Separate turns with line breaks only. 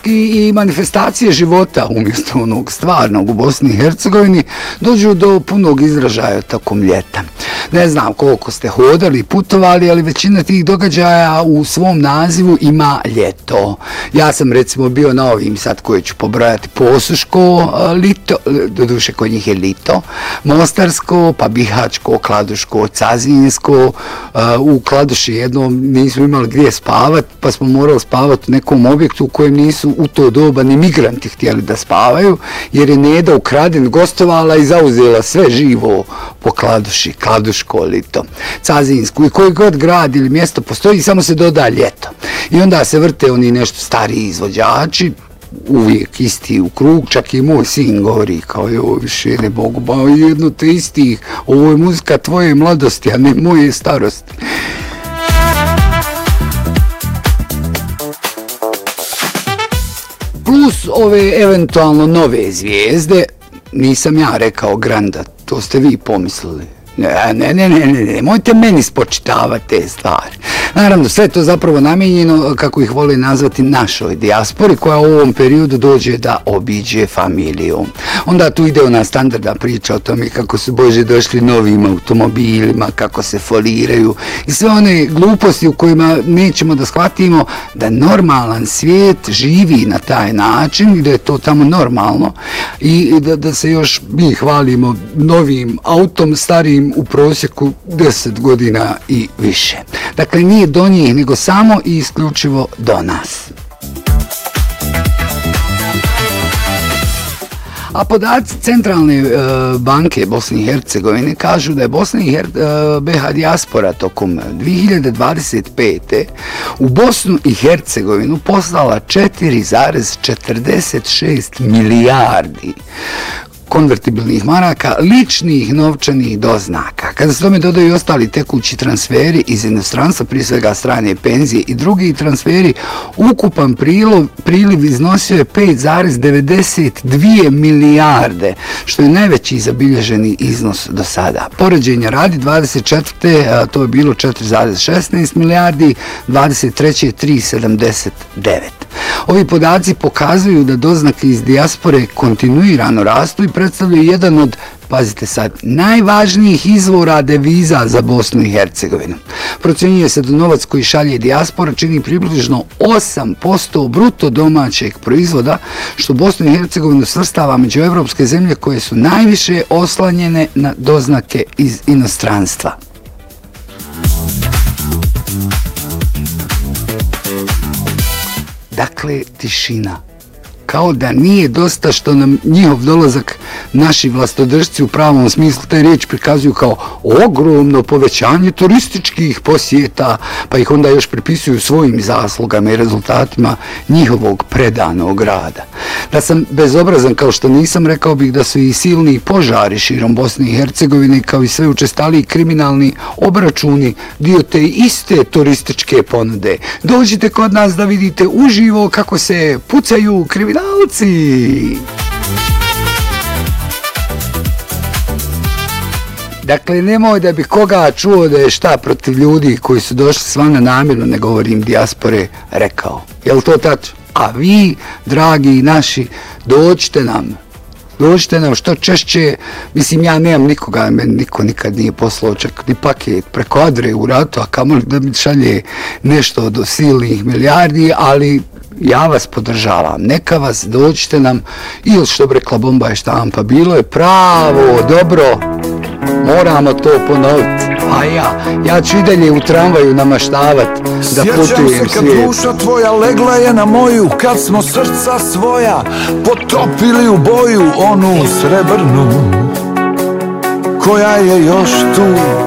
i manifestacije života umjesto onog stvarnog u Bosni i Hercegovini dođu do punog izražaja tokom ljeta. Ne znam koliko ste hodali i putovali, ali većina tih događaja u svom nazivu ima ljeto. Ja sam recimo bio na ovim sad koje ću pobrojati: Posuško, Lito, doduše kod njih je Lito, Mostarsko, pa Bihaćko, Kladuško, Cazinsko. U Kladuši jednom nismo imali gdje spavati, pa smo morali spavati u nekom objektu u kojem nisu u to doba ni migranti htjeli da spavaju, jer je Neda ukraden gostovala i zauzela sve živo po Kladuši. Kladuško, Lito, Cazinsku i koji god grad ili mjesto postoji, samo se doda ljeto. I onda se vrte oni nešto stariji izvođači, uvijek isti u krug, čak i moj sin govori kao joj, više ne mogu, ba jedno te istih, ovo je muzika tvoje mladosti, a ne moje starosti. Plus ove eventualno nove zvijezde, nisam ja rekao Granda, to ste vi pomislili. Ne, mojte meni spočitavati te stvari. Naravno, sve to zapravo namijenjeno, kako ih vole nazvati, našoj dijaspori, koja u ovom periodu dođe da obiđe familiju. Onda tu ide ona standardna priča o tome kako su Bože došli novim automobilima, kako se foliraju i sve one gluposti u kojima nećemo da shvatimo da normalan svijet živi na taj način i da je to tamo normalno i da se još mi hvalimo novim autom starijim u prosjeku 10 godina i više. Dakle, nije do njih, nego samo i isključivo do nas. A podaci Centralne banke Bosne i Hercegovine kažu da je BiH dijaspora tokom 2025. u Bosnu i Hercegovinu poslala 4,46 milijardi konvertibilnih maraka ličnih novčanih doznaka. Kada se tome dodaju i ostali tekući transferi iz inostranstva, prije svega strane penzije i drugi transferi, ukupan priliv iznosio je 5,92 milijarde, što je najveći zabilježeni iznos do sada. Poređenja radi 24. to je bilo 4,16 milijardi, 23. 3,79. Ovi podaci pokazuju da doznake iz dijaspore kontinuirano rastu i predstavljaju jedan od, pazite sad, najvažnijih izvora deviza za Bosnu i Hercegovinu. Procjenjuje se da novac koji šalje dijaspora čini približno 8% bruto domaćeg proizvoda, što Bosnu i Hercegovinu svrstava među evropske zemlje koje su najviše oslanjene na doznake iz inostranstva. Dakle, tišina. Kao da nije dosta što nam njihov dolazak naši vlastodržci u pravom smislu te riječi prikazuju kao ogromno povećanje turističkih posjeta, pa ih onda još pripisuju svojim zaslugama i rezultatima njihovog predanog rada. Da sam bezobrazan kao što nisam, rekao bih da su i silni požari širom Bosne i Hercegovine, kao i sve učestaliji kriminalni obračuni, dio te iste turističke ponude. Dođite kod nas da vidite uživo kako se pucaju kriminalci. Dakle, nemoj da bi koga čuo da je šta protiv ljudi koji su došli svana namjerno, ne govorim dijaspore, rekao. Je li to tačno? A vi, dragi naši, dođite nam što češće. Mislim, ja nemam nikoga, meni niko nikad nije poslao čak ni paket preko Adre u ratu, a kamoli da mi šalje nešto do silnih milijardi, ali ja vas podržavam, neka vas, dođite nam, ili što bi rekla Bomba je štampa, bilo je pravo, dobro, moramo to ponoviti, a ja ću i dalje u tramvaju namaštavati da putujem svijet.
Sjećam se kad duša tvoja legla je na moju, kad smo srca svoja potopili u boju, onu srebrnu koja je još tu.